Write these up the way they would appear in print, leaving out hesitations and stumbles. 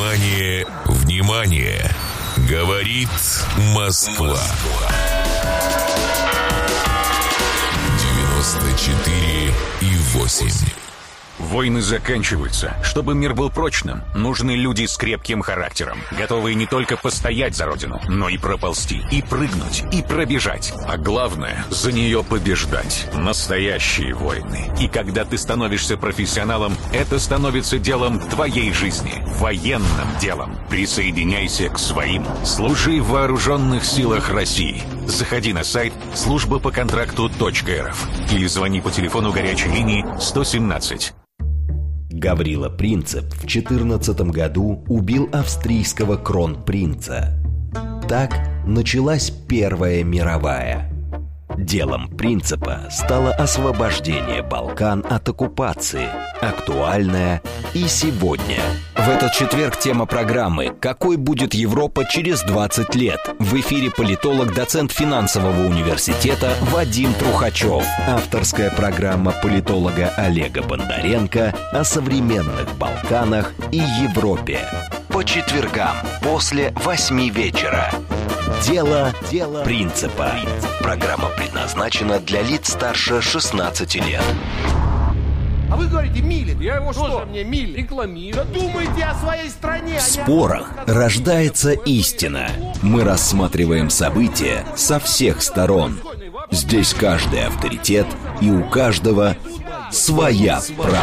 Внимание, внимание! Говорит Москва. 94,8. Войны заканчиваются. Чтобы мир был прочным, нужны люди с крепким характером, готовые не только постоять за родину, но и проползти, и прыгнуть, и пробежать. А главное, за нее побеждать. Настоящие войны. И когда ты становишься профессионалом, это становится делом твоей жизни. Военным делом. Присоединяйся к своим. Служи в вооруженных силах России. Заходи на сайт службапоконтракту.рф или звони по телефону горячей линии 117. Гаврила Принцип в 14 году убил австрийского кронпринца. Так началась Первая мировая. Делом Принципа стало освобождение Балкан от оккупации, актуальное и сегодня. В этот четверг тема программы «Какой будет Европа через 20 лет?» В эфире политолог, доцент финансового университета Вадим Трухачев. Авторская программа политолога Олега Бондаренко о современных Балканах и Европе. По четвергам после 8 вечера. Дело Принципа. Программа предназначена для лиц старше 16 лет. А вы говорите, Милин. Я его что? Что? Мне Милин. Рекламирую. Да думайте о своей стране. В спорах рождается истина. Мы рассматриваем события со всех сторон. Здесь каждый авторитет, и у каждого своя правда.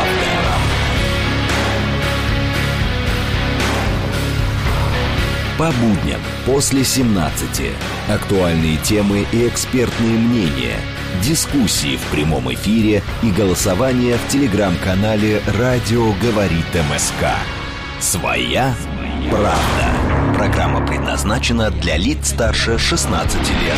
По будням после 17. Актуальные темы и экспертные мнения. Дискуссии в прямом эфире и голосование в телеграм-канале «Радио говорит МСК». Своя правда. Программа предназначена для лиц старше 16 лет.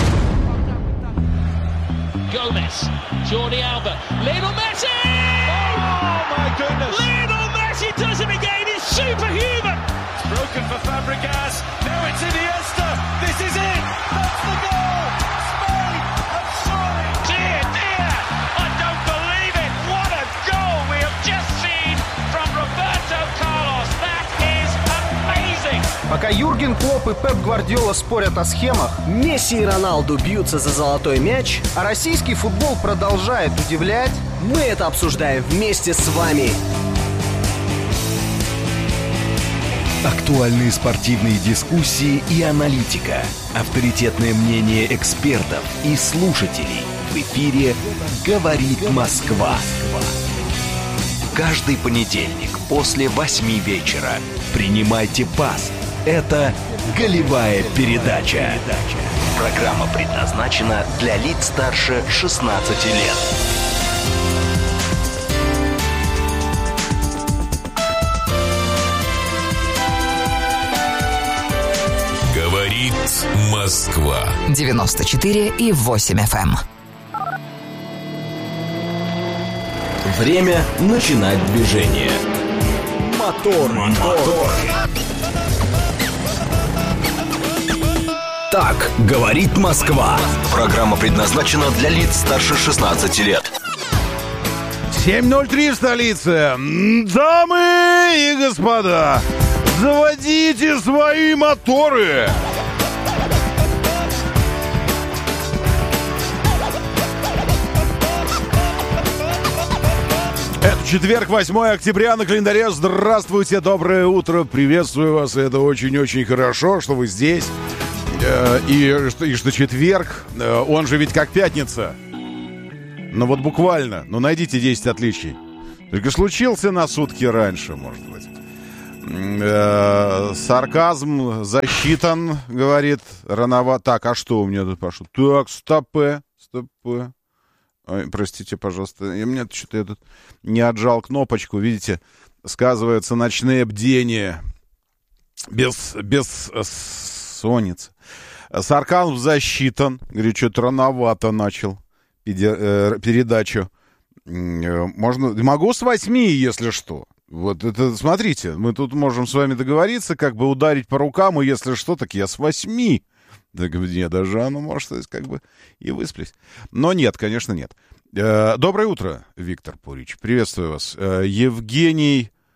Gomez, Jordi Alba, Lionel Messi! Oh my goodness! Lionel Messi does it again! It's superhuman! It's broken for Fabregas. Now it's Iniesta. This is it. That's the goal. Spain have surely. Dear, dear! I don't believe it! What a goal we have just seen from Roberto Carlos! That is amazing! Пока Юрген Клопп и Пеп Гвардиола спорят о схемах, Месси и Роналду бьются за золотой мяч, а российский футбол продолжает удивлять, мы это обсуждаем вместе с вами. Актуальные спортивные дискуссии и аналитика. Авторитетное мнение экспертов и слушателей. В эфире «Говорит Москва». Каждый понедельник после 8 вечера. Принимайте пас. Это «Голевая передача». Программа предназначена для лиц старше 16 лет. Говорит Москва. 94,8 FM. Время начинать движение. Мотор. Так говорит Москва. Программа предназначена для лиц старше 16 лет. 7:03 в столице. Дамы и господа, заводите свои моторы. Это четверг, 8 октября на календаре. Здравствуйте, доброе утро, приветствую вас. Это очень-очень хорошо, что вы здесь. И что четверг, он же ведь как пятница. Ну вот буквально, найдите 10 отличий. Только случился на сутки раньше, может быть. Сарказм засчитан, говорит, рановато. Так, а что у меня тут пошло? Так, стопэ. Ой, простите, пожалуйста, мне что-то я тут не отжал кнопочку. Видите, сказываются ночные бдения. Бессонница. Сарказм засчитан. Говорит, что-то рановато начал передачу. Могу с 8, если что. Вот это, смотрите, мы тут можем с вами договориться, как бы ударить по рукам, и если что, так я с 8. Так мне даже оно может, как бы, и высплюсь. Но нет, конечно, нет. Доброе утро, Виктор Пурич. Приветствую вас. Евгений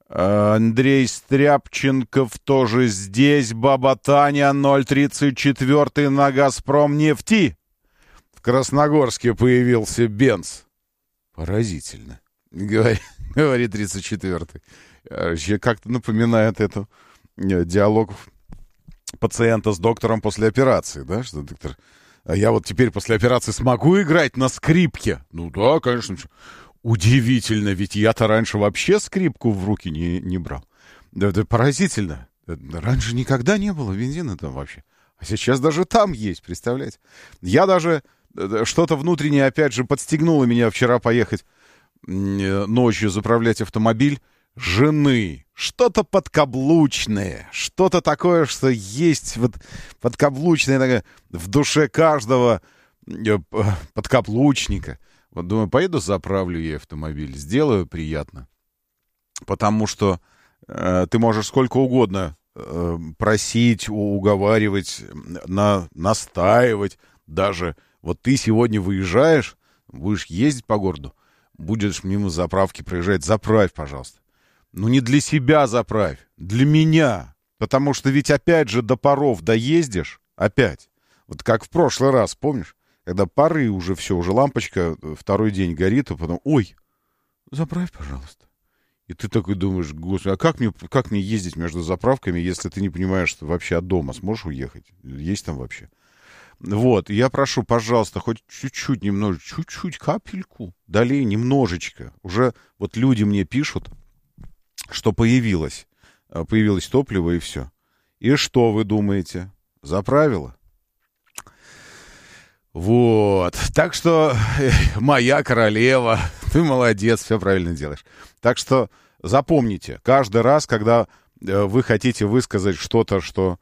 Андрей Стряпченков тоже здесь. Баба Таня, 034 на «Газпром» нефти. В Красногорске появился Бенц. Поразительно, говорит 34-й. Вообще как-то напоминает это диалог пациента с доктором после операции, да, что доктор... А я вот теперь после операции смогу играть на скрипке? Ну да, конечно. Удивительно, ведь я-то раньше вообще скрипку в руки не брал. Да, это поразительно. Раньше никогда не было бензина там вообще. А сейчас даже там есть, представляете? Я даже... Что-то внутреннее, опять же, подстегнуло меня вчера поехать ночью заправлять автомобиль жены. Что-то подкаблучное. Что-то такое, что есть вот подкаблучное такое, в душе каждого подкаблучника. Вот думаю, поеду заправлю ей автомобиль, сделаю приятно. Потому что ты можешь сколько угодно просить, уговаривать, настаивать даже. Вот ты сегодня выезжаешь, будешь ездить по городу, будешь мимо заправки проезжать, заправь, пожалуйста. Ну, не для себя заправь, для меня. Потому что ведь опять же до паров доездишь, опять. Вот как в прошлый раз, помнишь? Когда пары уже все, уже лампочка второй день горит, а потом, ой, заправь, пожалуйста. И ты такой думаешь, господи, а как мне ездить между заправками, если ты не понимаешь, что вообще от дома сможешь уехать? Есть там вообще? Вот, я прошу, пожалуйста, хоть чуть-чуть, чуть-чуть, капельку, долей немножечко. Уже вот люди мне пишут, что появилось топливо и все. И что вы думаете? Заправила? Вот, так что, моя королева, ты молодец, все правильно делаешь. Так что запомните, каждый раз, когда вы хотите высказать что-то, что...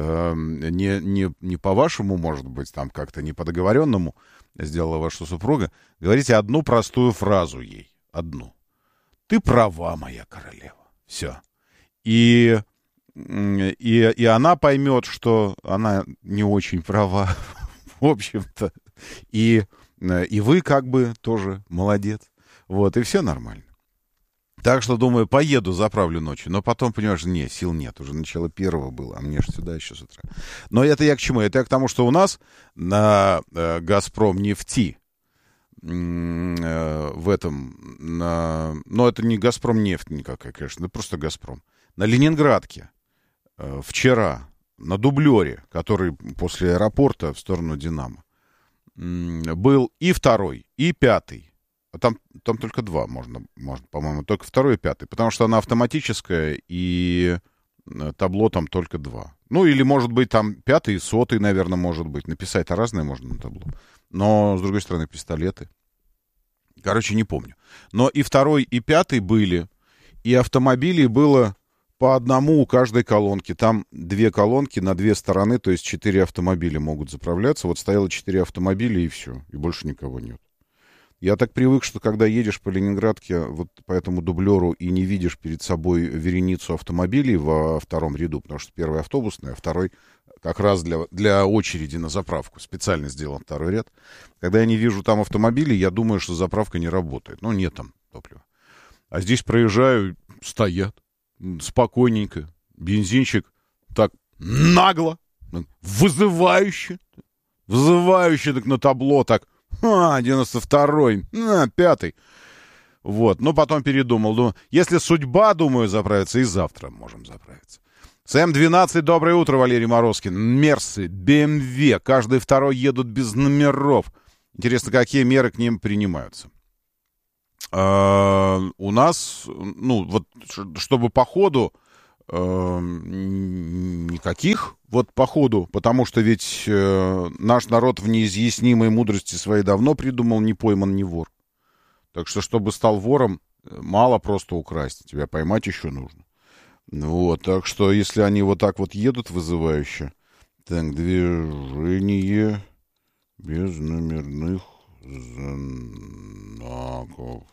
не по-вашему, может быть, там как-то не по договоренному сделала ваша супруга, говорите одну простую фразу ей. Одну. Ты права, моя королева. Все. И она поймет, что она не очень права, в общем-то. И вы как бы тоже молодец. Вот, и все нормально. Так что, думаю, поеду, заправлю ночью. Но потом, понимаешь, сил нет. Уже начало первого было, а мне же сюда еще с утра. Но это я к чему? Это я к тому, что у нас на «Газпром» нефти в этом... но это не «Газпром» нефть никакая, конечно. Это просто «Газпром». На Ленинградке вчера на дублере, который после аэропорта в сторону «Динамо», был и второй, и пятый. А там только два можно, по-моему, только второй и пятый, потому что она автоматическая, и табло там только два. Ну, или, может быть, там пятый и сотый, наверное, может быть. Написать-то разное можно на табло. Но, с другой стороны, пистолеты. Короче, не помню. Но и второй, и пятый были, и автомобилей было по одному у каждой колонки. Там 2 колонки на 2 стороны, то есть 4 автомобиля могут заправляться. Вот стояло 4 автомобиля, и все, и больше никого нет. Я так привык, что когда едешь по Ленинградке, вот по этому дублеру, и не видишь перед собой вереницу автомобилей во втором ряду, потому что первый автобусный, а второй как раз для очереди на заправку. Специально сделан второй ряд. Когда я не вижу там автомобилей, я думаю, что заправка не работает. Ну, нет там топлива. А здесь проезжаю, стоят, спокойненько. Бензинчик так нагло, вызывающе так на табло, так. 92-й, 5-й. Вот, но потом передумал. Думаю, если судьба, думаю, заправиться, и завтра можем заправиться. СМ-12, доброе утро, Валерий Морозкин. Мерсы, БМВ, каждый второй едут без номеров. Интересно, какие меры к ним принимаются? У нас, ну, вот, чтобы по ходу, никаких вот по ходу, потому что ведь наш народ в неизъяснимой мудрости своей давно придумал: не пойман, не вор. Так что, чтобы стал вором, мало просто украсть, тебя поймать еще нужно. Вот, так что, если они вот так вот едут вызывающе, так, движение без номерных знаков.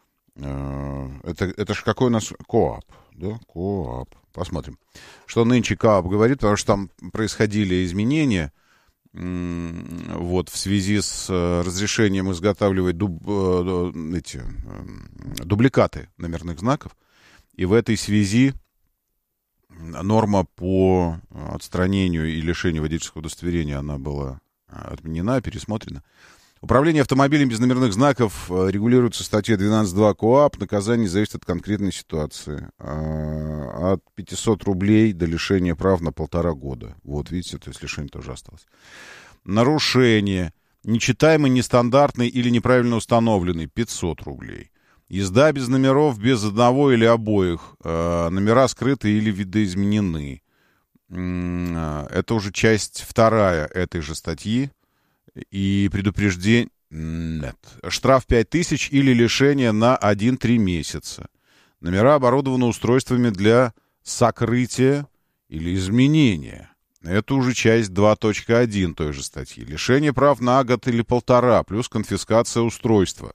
Это ж какой у нас КоАП, да? КоАП. Посмотрим, что нынче КоАП говорит, потому что там происходили изменения вот, в связи с разрешением изготавливать дубликаты номерных знаков. И в этой связи норма по отстранению и лишению водительского удостоверения, она была отменена, пересмотрена. Управление автомобилем без номерных знаков регулируется статьей 12.2 КоАП. Наказание зависит от конкретной ситуации. От 500 рублей до лишения прав на 1,5 года. Вот, видите, то есть лишение тоже осталось. Нарушение. Нечитаемый, нестандартный или неправильно установленный. 500 рублей. Езда без номеров, без одного или обоих. Номера скрыты или видоизменены. Это уже часть 2 этой же статьи. И предупреждение... Нет. Штраф 5000 или лишение на 1-3 месяца. Номера оборудованы устройствами для сокрытия или изменения. Это уже часть 2.1 той же статьи. Лишение прав на год или 1,5, плюс конфискация устройства.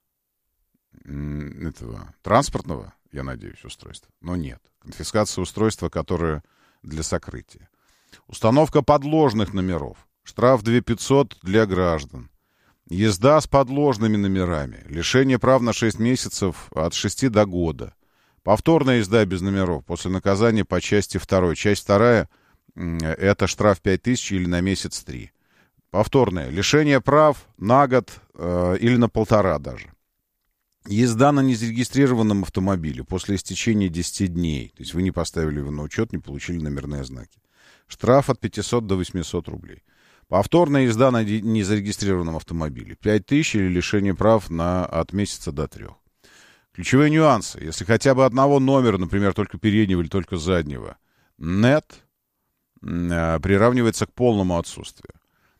Этого транспортного, я надеюсь, устройства. Но нет. Конфискация устройства, которое для сокрытия. Установка подложных номеров. Штраф 2500 для граждан. Езда с подложными номерами. Лишение прав на 6 месяцев от 6 до года. Повторная езда без номеров после наказания по части 2. Часть 2 это штраф 5000 или на месяц 3. Повторное. Лишение прав на год или на 1,5 даже. Езда на незарегистрированном автомобиле после истечения 10 дней. То есть вы не поставили его на учет, не получили номерные знаки. Штраф от 500 до 800 рублей. Повторная езда на незарегистрированном автомобиле. 5000 или лишение прав от месяца до 3. Ключевые нюансы. Если хотя бы одного номера, например, только переднего или только заднего, нет, приравнивается к полному отсутствию.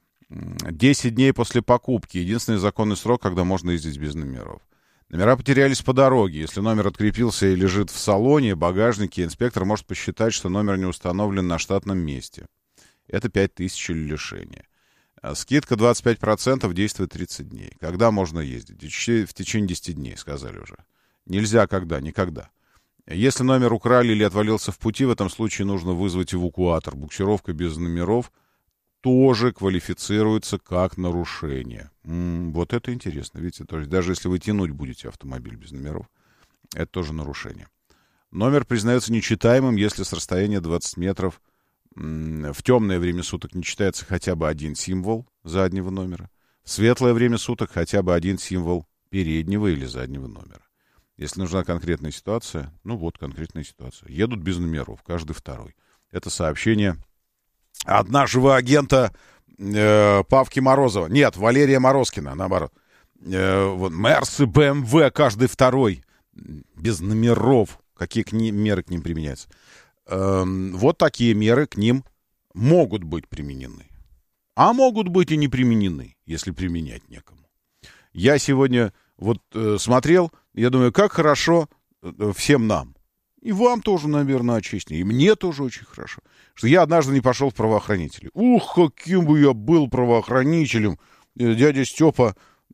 10 дней после покупки. Единственный законный срок, когда можно ездить без номеров. Номера потерялись по дороге. Если номер открепился и лежит в салоне, багажнике, инспектор может посчитать, что номер не установлен на штатном месте. Это 5000 или лишение. Скидка 25%, действует 30 дней. Когда можно ездить? В течение 10 дней, сказали уже. Нельзя когда, никогда. Если номер украли или отвалился в пути, в этом случае нужно вызвать эвакуатор. Буксировка без номеров тоже квалифицируется как нарушение. Вот это интересно. Видите, то есть даже если вы тянуть будете автомобиль без номеров, это тоже нарушение. Номер признается нечитаемым, если с расстояния 20 метров в темное время суток не читается хотя бы один символ заднего номера. В светлое время суток хотя бы один символ переднего или заднего номера. Если нужна конкретная ситуация, ну вот конкретная ситуация. Едут без номеров, каждый второй. Это сообщение от нашего агента Павки Морозова. Нет, Валерия Морозкина, наоборот. Вот, Мерс и БМВ каждый второй. Без номеров. Какие меры к ним применяются? Вот такие меры к ним могут быть применены. А могут быть и не применены, если применять некому. Я сегодня вот смотрел, я думаю, как хорошо всем нам. И вам тоже, наверное, отчестнее. И мне тоже очень хорошо. Что я однажды не пошел в правоохранители. Ух, каким бы я был правоохранителем. Дядя Степа,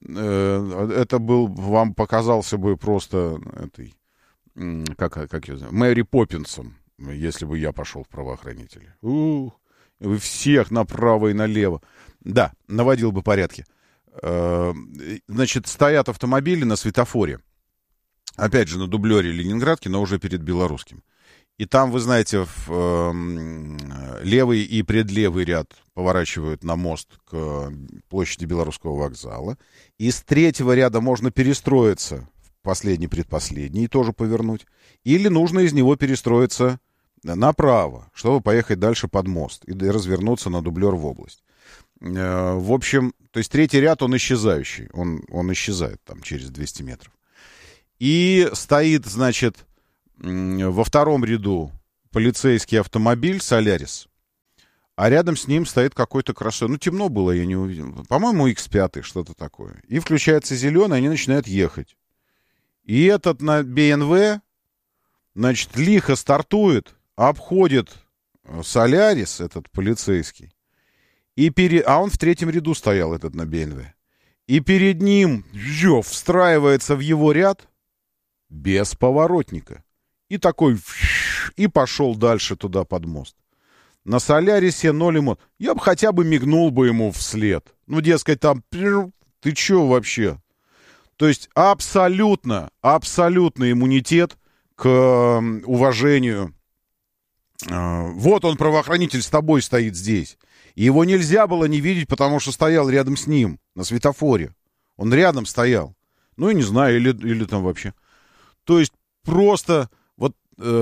это был, вам показался бы просто этой, как ее зовут, Мэри Поппинсом, если бы я пошел в правоохранители. Ух, вы всех направо и налево. Да, наводил бы порядки. Значит, стоят автомобили на светофоре. Опять же, на дублере Ленинградки, но уже перед Белорусским. И там, вы знаете, левый и предлевый ряд поворачивают на мост к площади Белорусского вокзала. Из третьего ряда можно перестроиться в последний, предпоследний и тоже повернуть. Или нужно из него перестроиться направо, чтобы поехать дальше под мост и развернуться на дублер в область. В общем, то есть третий ряд, он исчезающий. Он исчезает там через 200 метров. И стоит, значит, во втором ряду полицейский автомобиль «Солярис», а рядом с ним стоит какой-то кроссовер. Ну, темно было, я не увидел. По-моему, X5, что-то такое. И включается зеленый, они начинают ехать. И этот на БМВ, значит, лихо стартует, обходит «Солярис», этот полицейский. А он в третьем ряду стоял, этот на БМВ. И перед ним встраивается в его ряд без поворотника. И такой, и пошел дальше туда под мост. На «Солярисе» 0 эмоций. Я бы хотя бы мигнул бы ему вслед. Ну, дескать, там, ты че вообще? То есть абсолютно иммунитет к к уважению. Вот он, правоохранитель, с тобой стоит здесь. И его нельзя было не видеть, потому что стоял рядом с ним на светофоре. Он рядом стоял. Ну, и не знаю, или там вообще. То есть просто вот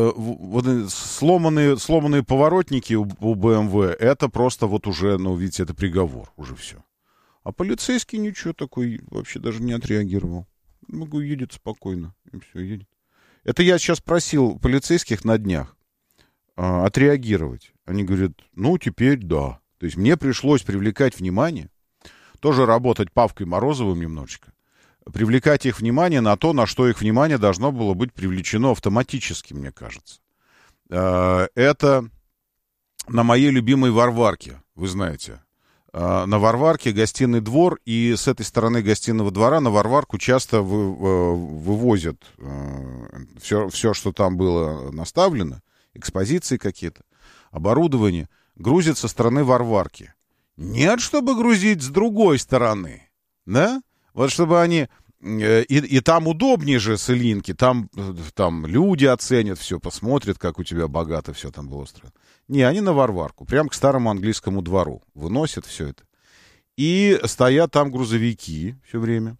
сломанные поворотники у BMW, это просто вот уже, ну, видите, это приговор, уже все. А полицейский ничего такой вообще даже не отреагировал. Могу, едет спокойно, и все, едет. Это я сейчас просил полицейских на днях отреагировать. Они говорят, ну, теперь да. То есть мне пришлось привлекать внимание, тоже работать Павкой Морозовым немножечко, привлекать их внимание на то, на что их внимание должно было быть привлечено автоматически, мне кажется. Это на моей любимой Варварке, вы знаете. На Варварке гостиный двор, и с этой стороны гостиного двора на Варварку часто вывозят все, что там было наставлено, экспозиции какие-то, оборудование, грузят со стороны Варварки. Нет, чтобы грузить с другой стороны, да? Вот чтобы они... И там удобнее же с Ильинки, там люди оценят все, посмотрят, как у тебя богато все там было устроено. Не, они на Варварку, прям к старому английскому двору выносят все это. И стоят там грузовики все время.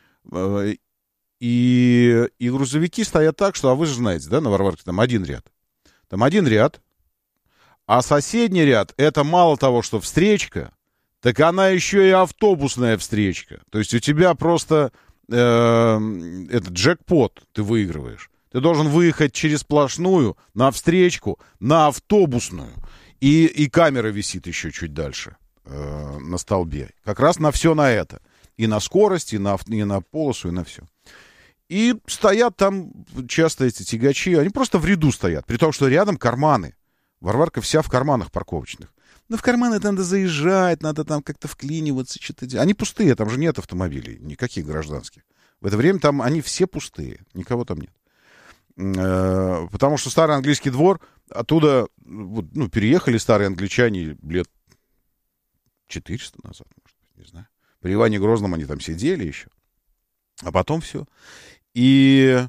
И грузовики стоят так, что, а вы же знаете, да, на Варварке там один ряд. Там один ряд, а соседний ряд, это мало того, что встречка, так она еще и автобусная встречка. То есть у тебя просто этот джекпот ты выигрываешь. Ты должен выехать через сплошную на встречку, на автобусную. И камера висит еще чуть дальше на столбе. Как раз на все на это. И на скорость, и на полосу, и на все. И стоят там часто эти тягачи, они просто в ряду стоят. При том, что рядом карманы. Варварка вся в карманах парковочных. Но в карманы надо заезжать, надо там как-то вклиниваться, что-то делать. Они пустые, там же нет автомобилей, никаких гражданских. В это время там они все пустые, никого там нет. Потому что старый английский двор, оттуда, ну, переехали старые англичане лет 400 назад, может быть, не знаю. При Иване Грозном они там сидели еще. А потом все. И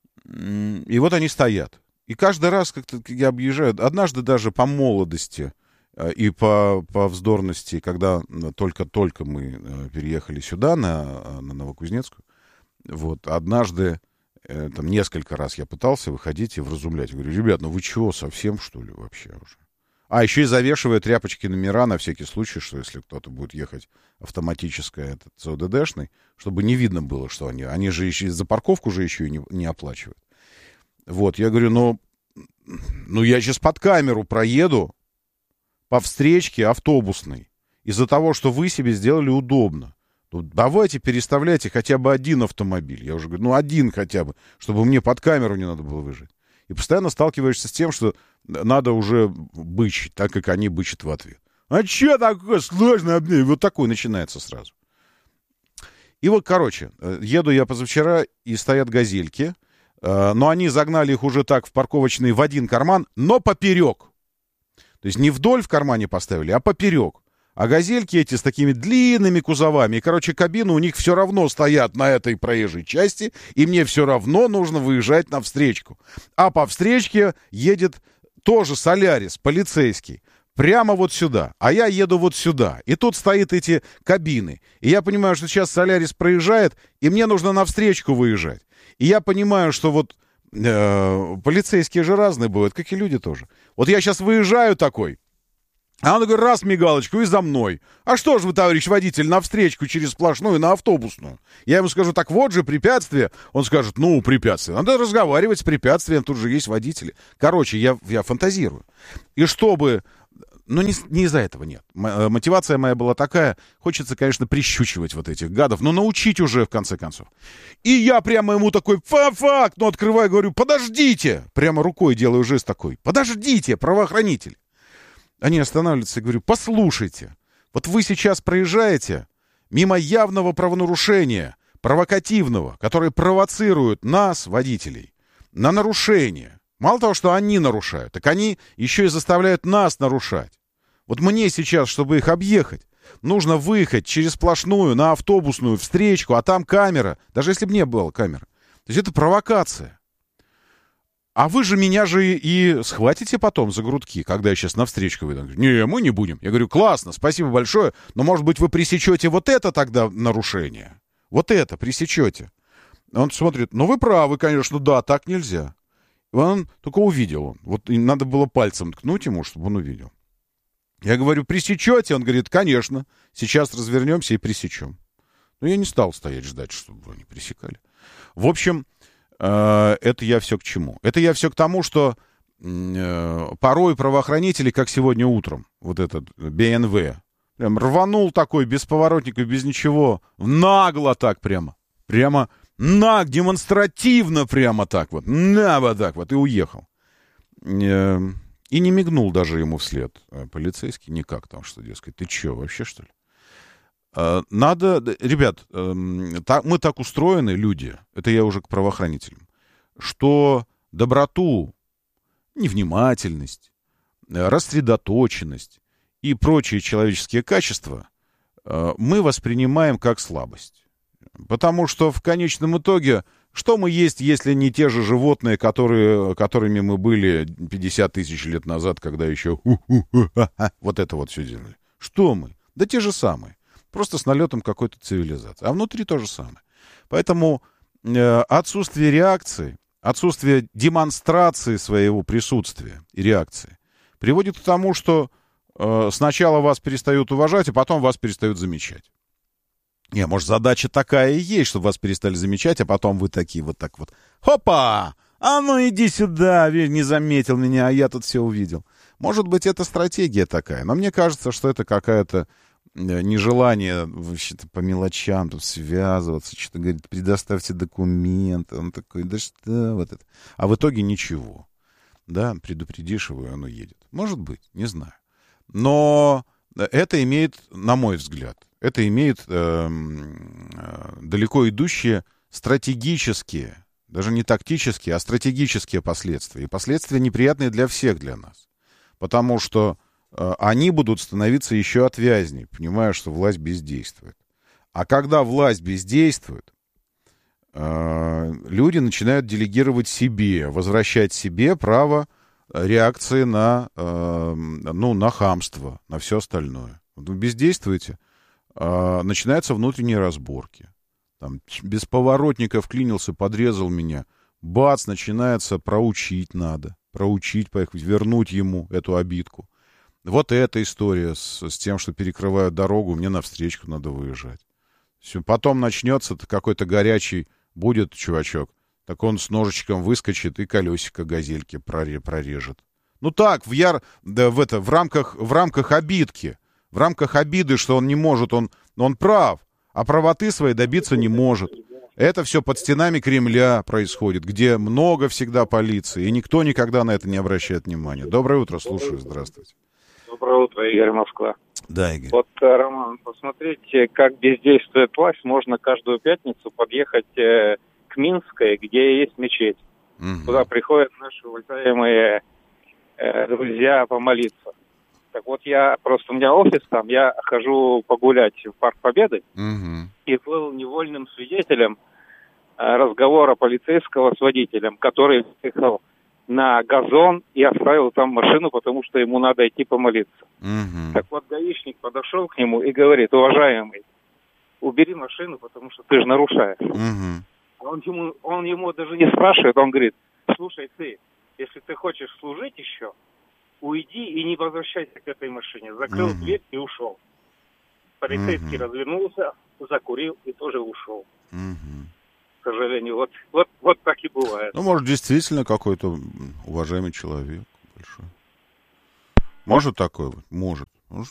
вот они стоят. И каждый раз как-то я объезжаю, однажды даже по молодости и по вздорности, когда только-только мы переехали сюда, на Новокузнецкую, вот, однажды, там, несколько раз я пытался выходить и вразумлять. Я говорю, ребят, ну вы чего, совсем, что ли, вообще уже? А еще и завешивая тряпочки номера на всякий случай, что если кто-то будет ехать автоматическое, этот ЦОДДшный, чтобы не видно было, что они же еще за парковку же еще и не оплачивают. Вот, я говорю, ну я сейчас под камеру проеду по встречке автобусной из-за того, что вы себе сделали удобно. Ну, давайте переставляйте хотя бы один автомобиль. Я уже говорю, ну один хотя бы, чтобы мне под камеру не надо было выезжать. И постоянно сталкиваешься с тем, что надо уже бычить, так как они бычат в ответ. А че такое сложное? Вот такое начинается сразу. И вот, короче, еду я позавчера, и стоят газельки, но они загнали их уже так в парковочный в один карман, но поперек. То есть не вдоль в кармане поставили, а поперек. А газельки эти с такими длинными кузовами, и, короче, кабины у них все равно стоят на этой проезжей части, и мне все равно нужно выезжать на встречку. А по встречке едет тоже Солярис, полицейский, прямо вот сюда, а я еду вот сюда. И тут стоят эти кабины. И я понимаю, что сейчас Солярис проезжает, и мне нужно на встречку выезжать. И я понимаю, что вот полицейские же разные бывают, как и люди тоже. Вот я сейчас выезжаю такой, а он говорит, раз мигалочку и за мной. А что же вы, товарищ водитель, на встречку через сплошную, на автобусную? Я ему скажу, так вот же препятствие. Он скажет, ну, препятствие. Надо разговаривать с препятствием, тут же есть водители. Короче, я фантазирую. И чтобы... Ну, не из-за этого нет. Мотивация моя была такая, хочется, конечно, прищучивать вот этих гадов, но научить уже, в конце концов. И я прямо ему такой, факт, ну, открываю, говорю, подождите. Прямо рукой делаю жест такой, подождите, правоохранитель. Они останавливаются и говорю, послушайте, вот вы сейчас проезжаете мимо явного правонарушения, провокативного, которое провоцирует нас, водителей, на нарушение. Мало того, что они нарушают, так они еще и заставляют нас нарушать. Вот мне сейчас, чтобы их объехать, нужно выехать через сплошную на автобусную встречку, а там камера, даже если бы не было камеры. То есть это провокация. а вы же меня же и схватите потом за грудки, когда я сейчас навстречу выйду. Не, мы не будем. Я говорю, классно, спасибо большое, но, может быть, вы пресечете вот это тогда нарушение? Вот это пресечете. Он смотрит, ну, вы правы, конечно, да, так нельзя. Он только увидел. Вот и надо было пальцем ткнуть ему, чтобы он увидел. Я говорю, пресечете? Он говорит, конечно, сейчас развернемся и пресечем. Но я не стал стоять ждать, чтобы они пресекали. В общем, это я все к чему? Это я все к тому, что порой правоохранители, как сегодня утром, вот этот БНВ, прям рванул такой, без поворотников, без ничего, нагло так прямо демонстративно прямо так вот, вот так вот, и уехал. И не мигнул даже ему вслед полицейский, никак там, что, дескать, ты че, вообще, что ли? Надо, ребят, мы так устроены, люди, это я уже к правоохранителям, что доброту, невнимательность, рассредоточенность и прочие человеческие качества мы воспринимаем как слабость. Потому что в конечном итоге, что мы есть, если не те же животные, которыми мы были 50 тысяч лет назад, когда еще вот это вот все делали? Что мы? Да те же самые. Просто с налетом какой-то цивилизации. А внутри то же самое. Поэтому отсутствие реакции, отсутствие демонстрации своего присутствия и реакции приводит к тому, что сначала вас перестают уважать, а потом вас перестают замечать. Не, может, задача такая и есть, чтобы вас перестали замечать, а потом вы такие вот так вот. Хопа! А ну иди сюда, не заметил меня, а я тут все увидел. Может быть, это стратегия такая, но мне кажется, что это какая-то нежелание вообще-то по мелочам тут связываться, что-то говорит, предоставьте документы. Он такой, да что вот это. А в итоге ничего. Да, предупредишь его, и оно едет. Может быть, не знаю. Но это имеет, на мой взгляд, это имеет далеко идущие стратегические, даже не тактические, а стратегические последствия. И последствия неприятные для всех, для нас. Потому что они будут становиться еще отвязнее, понимая, что власть бездействует. А когда власть бездействует, люди начинают делегировать себе, возвращать себе право реакции на хамство, на все остальное. Вы бездействуете, начинаются внутренние разборки. Там, без поворотника вклинился, подрезал меня. Бац, начинается, проучить надо. Проучить, поехать, вернуть ему эту обидку. Вот эта история с тем, что перекрывают дорогу, мне навстречу надо выезжать. Все. Потом начнется какой-то горячий, будет чувачок, так он с ножичком выскочит и колесико газельки прорежет. Ну так, в рамках обидки, в рамках обиды, что он не может, он прав, а правоты своей добиться не может. Это все под стенами Кремля происходит, где много всегда полиции, и никто никогда на это не обращает внимания. Доброе утро, слушаю, здравствуйте. Доброе утро, Игорь, Москва. Да, Игорь. Вот, Роман, посмотрите, как бездействует власть. Можно каждую пятницу подъехать к Минской, где есть мечеть. Угу. Туда приходят наши уважаемые друзья помолиться. Так вот, у меня офис там, я хожу погулять в Парк Победы, и был невольным свидетелем разговора полицейского с водителем, который приехал на газон и оставил там машину, потому что ему надо идти помолиться. Так вот, гаишник подошел к нему и говорит: уважаемый, убери машину, потому что ты же нарушаешь. Он ему даже не спрашивает, он говорит: слушай, ты, если ты хочешь служить еще, уйди и не возвращайся к этой машине. Закрыл дверь и ушел. Полицейский развернулся, закурил и тоже ушел. К сожалению, вот так и бывает. Ну, может, действительно какой-то уважаемый человек большой. Может такое быть? Может.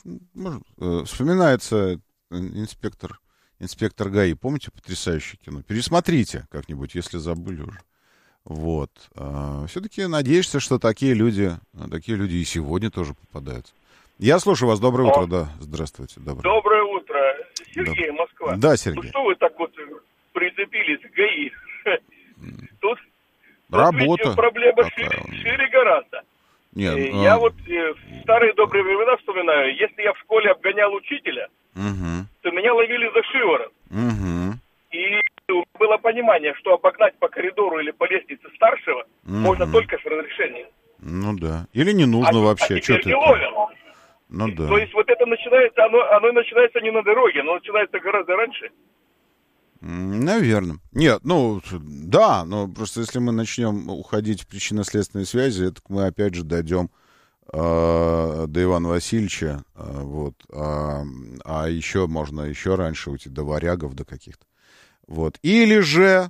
Вспоминается инспектор ГАИ. Помните потрясающее кино? Пересмотрите как-нибудь, если забыли уже. Вот. Все-таки надеешься, что такие люди и сегодня тоже попадаются. Я слушаю вас. Доброе утро. Да, здравствуйте. Доброе утро. Сергей, Москва. Да, Сергей. Ну что вы так вот прицепились к ГАИ? Тут работа. Проблема шире гораздо. Нет, я вот старые добрые времена вспоминаю. Если я в школе обгонял учителя, то меня ловили за шиворот. И было было понимание, что обогнать по коридору или по лестнице старшего можно только с разрешения. Ну да. Или не нужно вообще. Теперь не ловят. Ну да. То есть вот это начинается, оно начинается не на дороге, оно начинается гораздо раньше. Наверное. Нет, ну, да, но просто если мы начнем уходить в причинно-следственные связи, это мы опять же дойдем до Ивана Васильевича, вот, а еще можно еще раньше уйти до варягов, до каких-то. Вот. Или же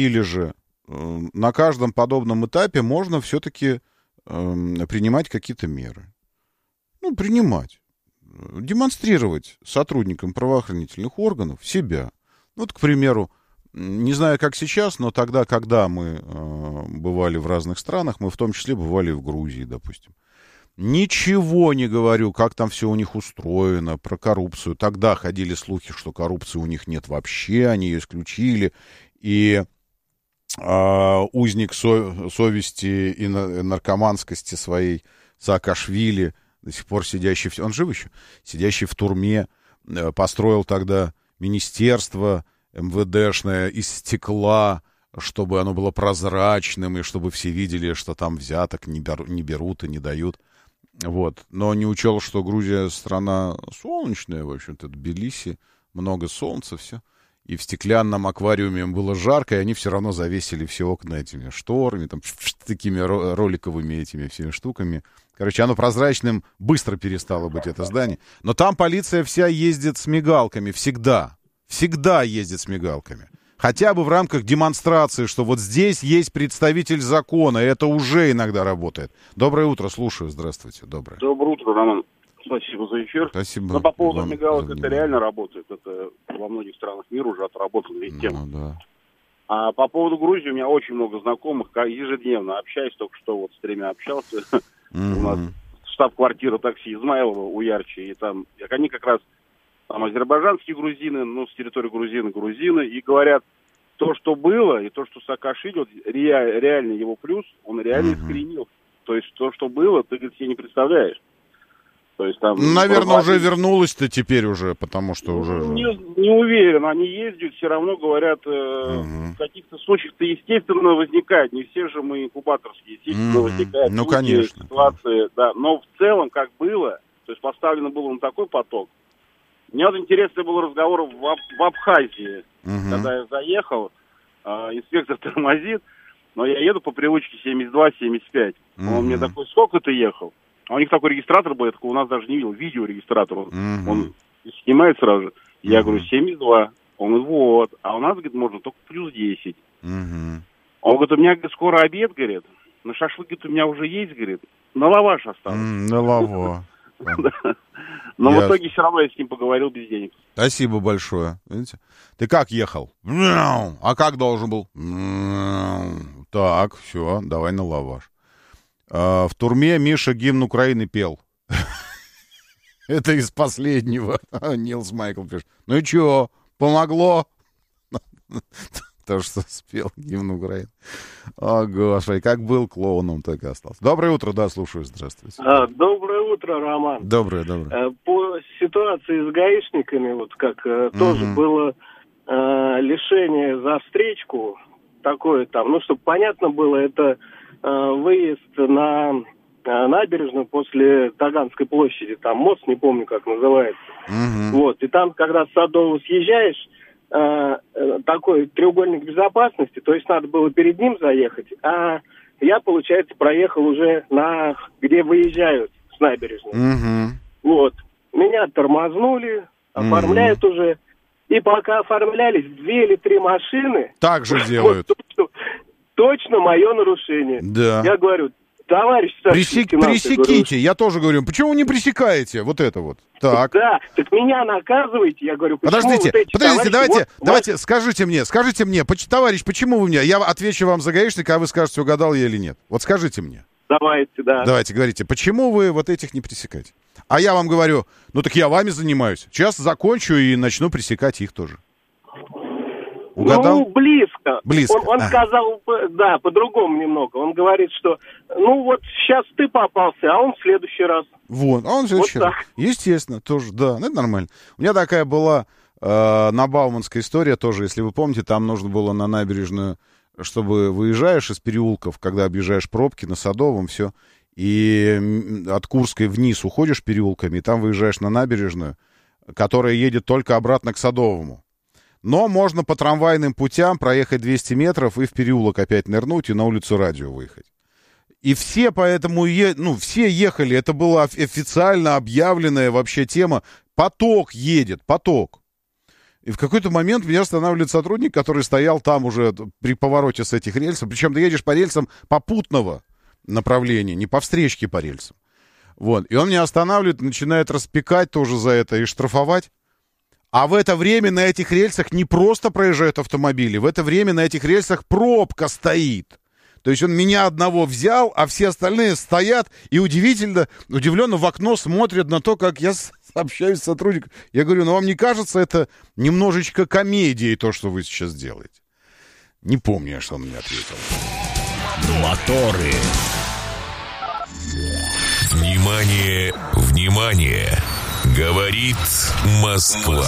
на каждом подобном этапе можно все-таки принимать какие-то меры. Ну, принимать. Демонстрировать сотрудникам правоохранительных органов себя. Вот, к примеру, не знаю, как сейчас, но тогда, когда мы бывали в разных странах, мы в том числе бывали в Грузии, допустим. Ничего не говорю, как там все у них устроено, про коррупцию. Тогда ходили слухи, что коррупции у них нет вообще, они ее исключили. И узник совести и наркоманскости своей Саакашвили, до сих пор сидящий, он жив еще, сидящий в турме, построил тогда министерство МВДшное из стекла, чтобы оно было прозрачным, и чтобы все видели, что там взяток не берут и не дают. Вот. Но не учел, что Грузия страна солнечная, в общем-то, Тбилиси, много солнца, все. И в стеклянном аквариуме им было жарко, и они все равно завесили все окна этими шторами, там, такими роликовыми этими всеми штуками. Короче, оно прозрачным быстро перестало быть, это здание. Но там полиция вся ездит с мигалками, всегда. Всегда ездит с мигалками. Хотя бы в рамках демонстрации, что вот здесь есть представитель закона, и это уже иногда работает. Доброе утро, слушаю, здравствуйте, доброе. Доброе утро, Роман. Спасибо за эфир. Спасибо. Но по поводу мигалок это реально работает. Это во многих странах мира уже отработана ведь тема. Да. А по поводу Грузии у меня очень много знакомых. Ежедневно общаюсь, только что вот с 3 общался. У нас штаб-квартира такси Измайлова у Ярче. И там они как раз там азербайджанские грузины, ну, с территории грузины. И говорят, то, что было, и то, что Саакашвили, вот, реально его плюс, он реально искоренил. То есть то, что было, ты, говорит, себе не представляешь. То есть, там, наверное, уже вернулось-то теперь уже, потому что уже... Не уверен, они ездят, все равно говорят, в каких-то случаях-то естественно возникает, не все же мы инкубаторские, естественно возникают конечно, ситуации, конечно. Да, но в целом, как было, то есть поставлено было на такой поток. Мне вот интересный был разговор в Абхазии, когда я заехал, инспектор тормозит, но я еду по привычке 72-75, он мне такой, сколько ты ехал? А у них такой регистратор был, я такого у нас даже не видел, видеорегистратор. Он снимает сразу же. Я говорю, 72. Он говорит, вот. А у нас, говорит, можно только плюс 10. Он говорит, у меня, говорит, скоро обед, говорит. На шашлык, говорит, у меня уже есть, говорит. На лаваш осталось. На лаво. Но в итоге все равно я с ним поговорил без денег. Спасибо большое. Видите? Ты как ехал? А как должен был? Так, все, давай на лаваш. В турме Миша гимн Украины пел. Это из последнего. Нилс Майкл пишет. Ну и чё, помогло? То, что спел гимн Украины. О, Господи, как был клоуном, так и остался. Доброе утро, да, слушаю, здравствуйте. Доброе утро, Роман. Доброе. По ситуации с гаишниками, вот как тоже было лишение за встречку, такое там, ну, чтобы понятно было, это выезд на набережную после Таганской площади, там мост, не помню, как называется. Вот, и там, когда с Садового съезжаешь, такой треугольник безопасности, то есть надо было перед ним заехать, а я, получается, проехал уже где выезжают с набережной. Вот, меня тормознули, оформляют уже, и пока оформлялись 2 или 3 машины... Так же делают. Точно мое нарушение. Да. Я говорю, товарищ старший лейтенант... Пресеките, я тоже говорю, почему вы не пресекаете вот это вот? Так. Да, так меня наказываете, я говорю, почему Подождите, давайте, скажите мне, товарищ, почему вы меня... Я отвечу вам за гаишника, а вы скажете, угадал я или нет. Вот скажите мне. Давайте, да. Давайте, говорите, почему вы вот этих не пресекаете? А я вам говорю, ну так я вами занимаюсь. Сейчас закончу и начну пресекать их тоже. Угадал? Ну, близко. Он сказал, да, по-другому немного. Он говорит, что, ну вот сейчас ты попался, а он в следующий раз. Вот, а он в следующий раз. Естественно, тоже, да, это нормально. У меня такая была на Бауманская история тоже, если вы помните, там нужно было на набережную, чтобы выезжаешь из переулков, когда объезжаешь пробки на Садовом, все, и от Курской вниз уходишь переулками, и там выезжаешь на набережную, которая едет только обратно к Садовому. Но можно по трамвайным путям проехать 200 метров и в переулок опять нырнуть и на улицу Радио выехать. И все поэтому, все ехали, это была официально объявленная вообще тема. Поток едет, поток. И в какой-то момент меня останавливает сотрудник, который стоял там уже при повороте с этих рельсов. Причем ты едешь по рельсам попутного направления, не по встречке по рельсам. Вот. И он меня останавливает, начинает распекать тоже за это и штрафовать. А в это время на этих рельсах не просто проезжают автомобили, в это время на этих рельсах пробка стоит. То есть он меня одного взял, а все остальные стоят и удивленно в окно смотрят на то, как я общаюсь с сотрудником. Я говорю, вам не кажется это немножечко комедией, то, что вы сейчас делаете? Не помню, что он мне ответил. Моторы. Внимание, внимание! Говорит Москва.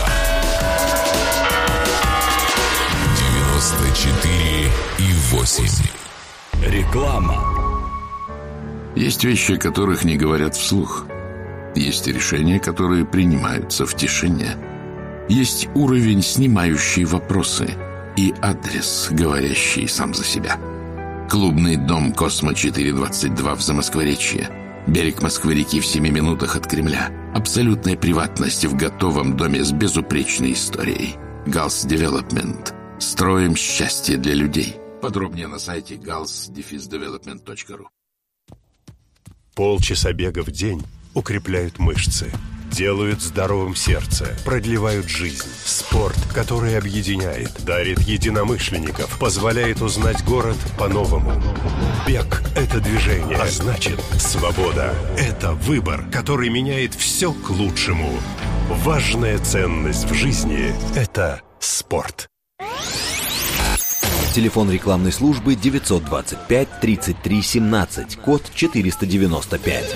94,8. Реклама. Есть вещи, о которых не говорят вслух. Есть решения, которые принимаются в тишине. Есть уровень, снимающий вопросы, и адрес, говорящий сам за себя. Клубный дом «Космо-422» в Замоскворечье. Берег Москвы-реки в 7 минутах от Кремля. Абсолютная приватность в готовом доме с безупречной историей. Галс Девелопмент. Строим счастье для людей. Подробнее на сайте gals-development.ru. Полчаса бега в день укрепляют мышцы, делают здоровым сердце, продлевают жизнь. Спорт, который объединяет, дарит единомышленников, позволяет узнать город по-новому. Бег – это движение, а значит, свобода – это выбор, который меняет все к лучшему. Важная ценность в жизни – это спорт. Телефон рекламной службы 925 33 17, код 495.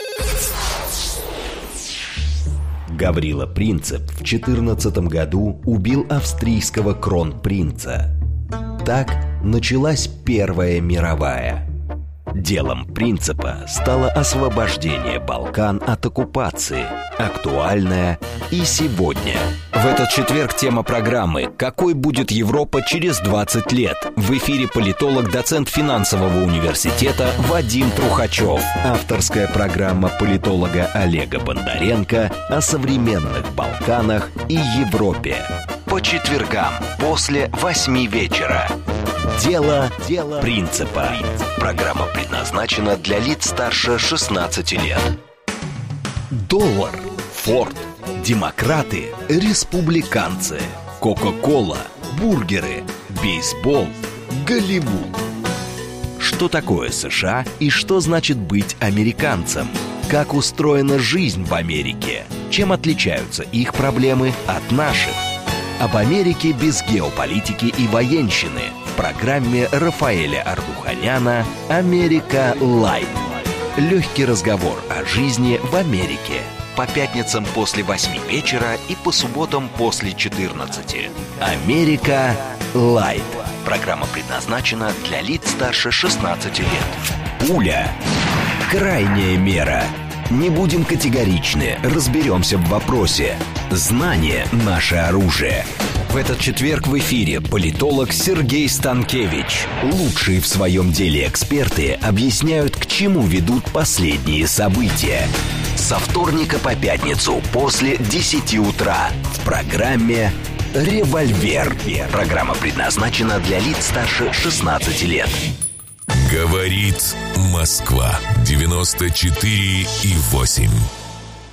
Гаврила Принцип в 14 году убил австрийского кронпринца. Так началась Первая мировая. Делом Принципа стало освобождение Балкан от оккупации, актуальное и сегодня. В этот четверг тема программы «Какой будет Европа через 20 лет?» В эфире политолог, доцент финансового университета Вадим Трухачев. Авторская программа политолога Олега Бондаренко о современных Балканах и Европе. По четвергам после 8 вечера. Дело Принципа. Программа предназначена для лиц старше 16 лет. Доллар, Форд, демократы, республиканцы, Кока-кола, бургеры, бейсбол, Голливуд. Что такое США и что значит быть американцем? Как устроена жизнь в Америке? Чем отличаются их проблемы от наших? Об Америке без геополитики и военщины в программе Рафаэля Ардуханяна «Америка Лайт». Легкий разговор о жизни в Америке. По пятницам после 8 вечера и по субботам после 14. «Америка Лайт». Программа предназначена для лиц старше 16 лет. Пуля. Крайняя мера. Не будем категоричны, разберемся в вопросе. Знание – наше оружие. В этот четверг в эфире политолог Сергей Станкевич. Лучшие в своем деле эксперты объясняют, к чему ведут последние события. Со вторника по пятницу после 10 утра в программе «Револьвер». Программа предназначена для лиц старше 16 лет. Говорит Москва 94,8.